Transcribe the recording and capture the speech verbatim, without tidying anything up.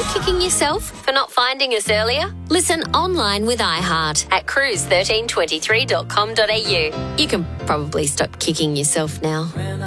you kicking yourself for not finding us earlier? Listen online with iHeart at cruise thirteen twenty-three dot com dot a u. You can probably stop kicking yourself now.